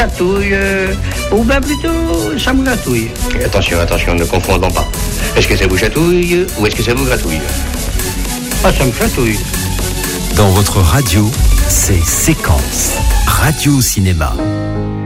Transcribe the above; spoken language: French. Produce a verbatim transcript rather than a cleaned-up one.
Gratouille, euh, ou bien plutôt, ça me gratouille. Attention, attention, ne confondons pas. Est-ce que ça vous chatouille ou est-ce que ça vous gratouille? Ah, ça me gratouille. Dans votre radio, c'est Séquence, Radio Cinéma.